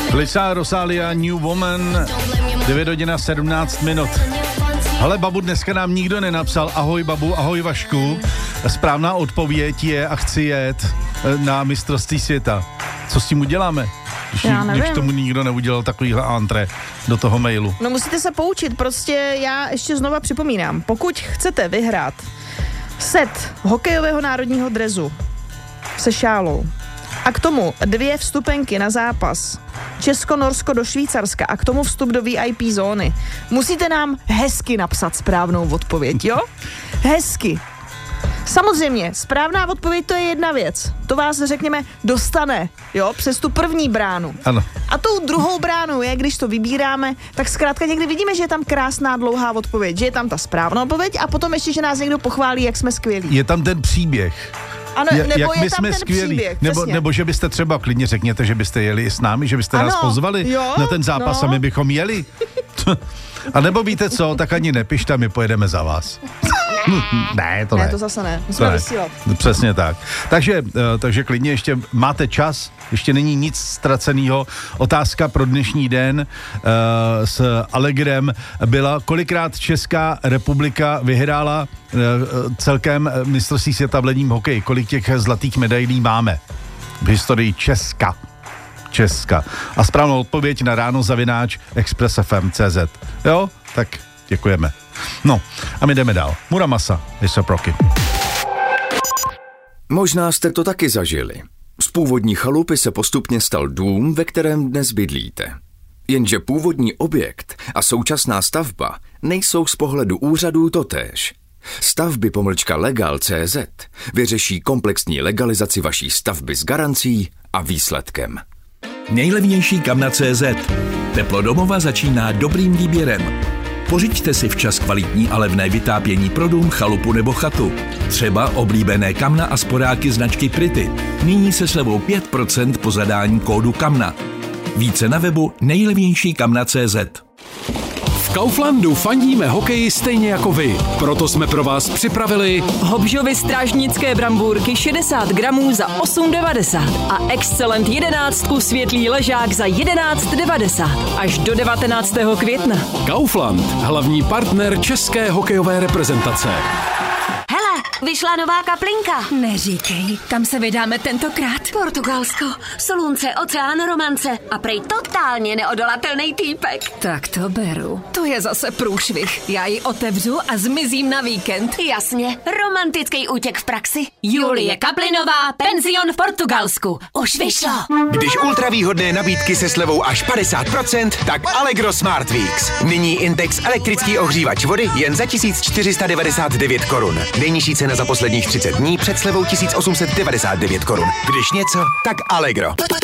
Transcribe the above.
Lisa Rosalia, New Woman, 9 hodin 17 minut. Hele, babu, dneska nám nikdo nenapsal ahoj babu, ahoj Vašku. Správná odpověď je a chci jet na mistrovství světa. Co s tím uděláme? Když tomu nikdo neudělal takovýhle antré do toho mailu. No musíte se poučit, prostě já ještě znova připomínám, pokud chcete vyhrát set hokejového národního dresu se šálou a k tomu 2 vstupenky na zápas Česko-Norsko do Švýcarska a k tomu vstup do VIP zóny, musíte nám hezky napsat správnou odpověď, jo? Hezky. Samozřejmě, správná odpověď to je jedna věc. To vás, řekněme, dostane, jo, přes tu první bránu. Ano. A tou druhou bránou je, když to vybíráme, tak zkrátka někdy vidíme, že je tam krásná dlouhá odpověď, že je tam ta správná odpověď a potom ještě, že nás někdo pochválí, jak jsme skvělí. Je tam ten příběh. Ano, nebo je tam ten příběh, nebo že byste třeba, klidně řekněte, že byste jeli i s námi, že byste nás pozvali na ten zápas a my bychom jeli. A nebo víte co, tak ani nepište, my pojedeme za vás. Ne, to ne. Ne, to zase ne. Musíme vysílat. Přesně tak. Takže klidně ještě máte čas, ještě není nic ztraceného. Otázka pro dnešní den s Allegrem byla, kolikrát Česká republika vyhrála celkem mistrovství světa v ledním hokeji. Kolik těch zlatých medailí máme v historii Česka. A správnou odpověď na ráno@expressfm.cz. Jo? Tak děkujeme. No, a my jdeme dál. Muramasa, A$AP Rocky. Možná jste to taky zažili. Z původní chalupy se postupně stal dům, ve kterém dnes bydlíte. Jenže původní objekt a současná stavba nejsou z pohledu úřadů totéž. Stavby _legal.cz vyřeší komplexní legalizaci vaší stavby s garancí a výsledkem. Nejlevnější kamna.cz. Teplo domova začíná dobrým výběrem. Pořiďte si včas kvalitní a levné vytápění pro dům, chalupu nebo chatu. Třeba oblíbené kamna a sporáky značky Pretty. Nyní se slevou 5% po zadání kódu kamna. Více na webu nejlevnější kamna.cz. V Kauflandu fandíme hokeji stejně jako vy. Proto jsme pro vás připravili Hobžovy strážnické brambůrky 60 gramů za 8,90 a Excellent 11 světlý ležák za 11,90 až do 19. května. Kaufland, hlavní partner české hokejové reprezentace. Hele, vyšla nová kaplinka. Neříkej, kam se vydáme tentokrát? Portugalsko, slunce, oceán, romance a prej totálně neodolatelný týpek. Tak to beru. To je zase průšvih. Já ji otevřu a zmizím na víkend. Jasně, romantický útěk v praxi. Julie Kaplinová, penzion v Portugalsku. Už vyšlo. Když ultravýhodné nabídky se slevou až 50%, tak Allegro Smart Weeks. Nyní Intex elektrický ohřívač vody jen za 1499 korun. Nejnižší cena za posledních 30 dní před slevou 1899 korun. Když něco, tak Allegro.